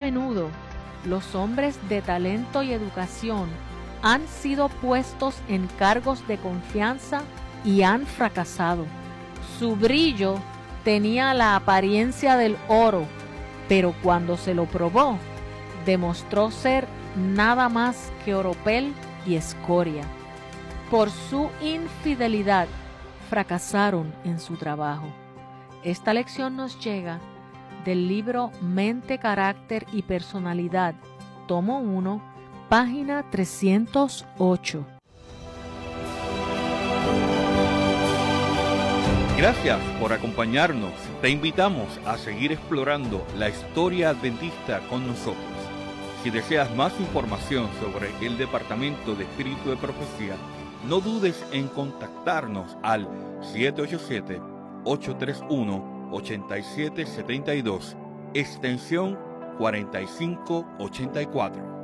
menudo los hombres de talento y educación han sido puestos en cargos de confianza y han fracasado. Su brillo tenía la apariencia del oro, pero cuando se lo probó, demostró ser nada más que oropel y escoria. Por su infidelidad, fracasaron en su trabajo. Esta lección nos llega del libro Mente, Carácter y Personalidad, tomo 1, página 308. Gracias por acompañarnos. Te invitamos a seguir explorando la historia adventista con nosotros. Si deseas más información sobre el Departamento de Espíritu de Profecía, no dudes en contactarnos al 787-831-8772, extensión 4584.